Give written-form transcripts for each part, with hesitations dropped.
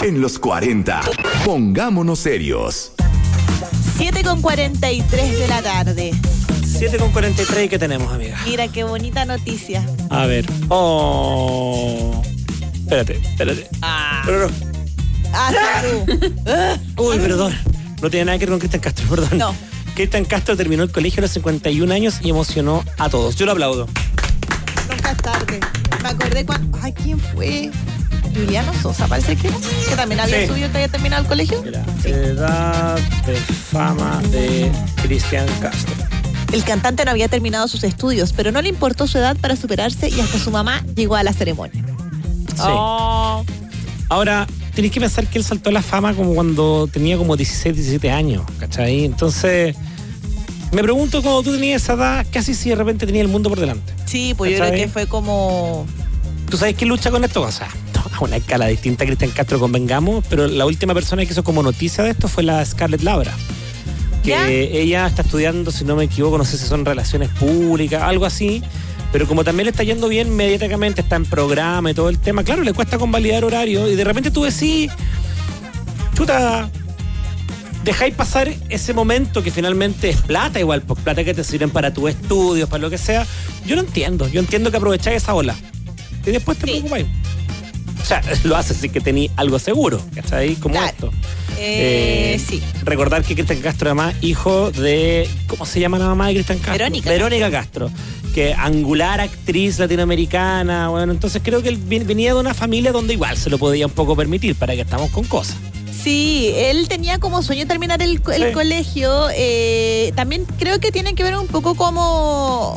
En los 40, pongámonos serios. 7:43 de la tarde. 7:43, ¿qué tenemos, amiga? Mira, qué bonita noticia. A ver. Oh. Espérate. Ah. Pero no. Tú. Uy, perdón. No tiene nada que ver con Cristian Castro, perdón. No. Cristian Castro terminó el colegio a los 51 años y emocionó a todos. Yo lo aplaudo. Nunca es tarde. Me acordé cuando... Ay, ¿quién fue? Juliano Sosa, parece que también había subido que había terminado el colegio. Mira, edad de fama de Cristian Castro. El cantante no había terminado sus estudios, pero no le importó su edad para superarse y hasta su mamá llegó a la ceremonia. Sí. Oh. Ahora, tenés que pensar que él saltó a la fama como cuando tenía como 16, 17 años, ¿cachai? Entonces, me pregunto, cuando tú tenías esa edad, casi si de repente tenía el mundo por delante. Sí, pues ¿cachai? Yo creo que fue como... ¿Tú sabes quién lucha con esto? O sea, a una escala distinta a Cristian Castro, convengamos, pero la última persona que hizo como noticia de esto fue la Scarlett Labra. Que ¿ya? Ella está estudiando, si no me equivoco, no sé si son relaciones públicas, algo así. Pero como también le está yendo bien mediáticamente, está en programa y todo el tema, claro, le cuesta convalidar horario y de repente tú decís, chuta, dejáis pasar ese momento que finalmente es plata igual, pues plata que te sirven para tus estudios, para lo que sea. Yo entiendo que aprovecháis esa ola y después te preocupáis. O sea, lo haces si que tenéis algo seguro, ¿cachai? Como claro. Esto. Sí. Recordar que Cristian Castro, además, hijo de... ¿Cómo se llama la mamá de Cristian Castro? Verónica Castro. Que angular actriz latinoamericana. Bueno, entonces creo que él venía de una familia donde igual se lo podía un poco permitir, para que estamos con cosas. Sí, él tenía como sueño terminar el colegio. También creo que tiene que ver un poco como...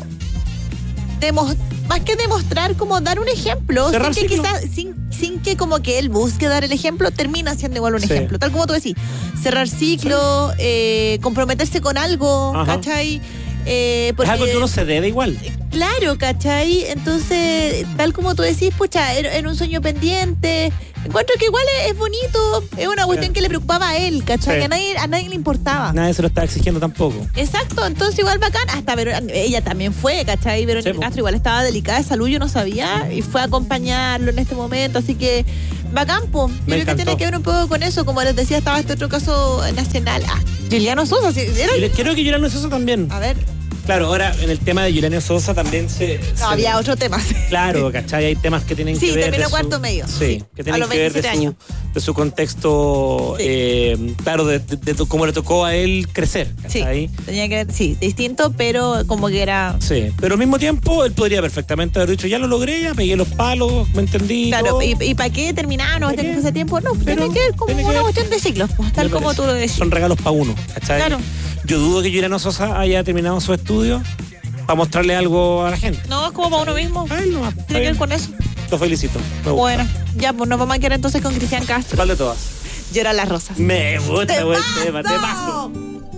más que demostrar, como dar un ejemplo, sin que, quizás, sin que como que él busque dar el ejemplo, termina siendo igual un ejemplo, tal como tú decís, cerrar ciclo, comprometerse con algo, ¿cachai? Porque, es algo que uno se debe igual. Claro, ¿cachai? Entonces, tal como tú decís, pucha, era un sueño pendiente. Encuentro que igual es bonito, es una cuestión que le preocupaba a él, ¿cachai? Sí. A nadie le importaba. Nadie se lo estaba exigiendo tampoco. Exacto, entonces igual bacán. Hasta ella también fue, ¿cachai? Verónica Castro igual estaba delicada de salud, yo no sabía, y fue a acompañarlo en este momento, así que bacán, po. Yo creo que tiene que ver un poco con eso, como les decía, estaba este otro caso nacional. Juliano Sosa, ¿sí? Creo que Juliano Sosa también. A ver. Claro, ahora en el tema de Juliano Sosa también había otro tema. Claro, ¿cachai? Hay temas que tienen que ver... Sí, terminó cuarto medio. Sí, que tienen que ver de su contexto, claro, de cómo le tocó a él crecer, ¿cachai? Sí, tenía que ver, distinto, pero como que era... Sí, pero al mismo tiempo él podría perfectamente haber dicho, ya lo logré, ya pegué los palos, me entendí. Claro, ¿y para qué terminarnos ese tiempo? No, tiene que ver como una cuestión de ciclos, pues, tal como tú lo decís. Son regalos para uno, ¿cachai? Claro. Yo dudo que Juliano Sosa haya terminado su estudio para mostrarle algo a la gente. No, es como para uno mismo. Ay, no, tiene que ver con eso. Lo felicito. Bueno, ya, pues nos vamos a quedar entonces con Cristian Castro. ¿Cuál de todas? Llorar las rosas. Me gusta buen tema, temazo.